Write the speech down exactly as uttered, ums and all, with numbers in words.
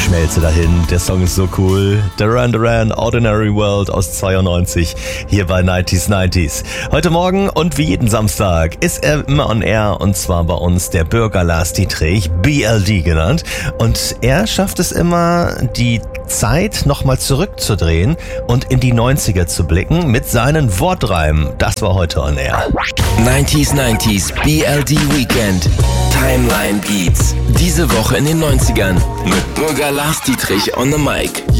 Schmelze dahin. Der Song ist so cool. Duran Duran, Ordinary World aus zweiundneunzig, hier bei neunziger neunzig. Heute Morgen und wie jeden Samstag ist er immer on air, und zwar bei uns der Bürger Lars Dietrich, B L D genannt. Und er schafft es immer, die Zeit nochmal zurückzudrehen und in die neunziger zu blicken mit seinen Wortreimen. Das war heute on air. neunziger neunzig B L D Weekend. Timeline Beats. Diese Woche in den neunzigern mit Bürger Lars Dietrich on the mic.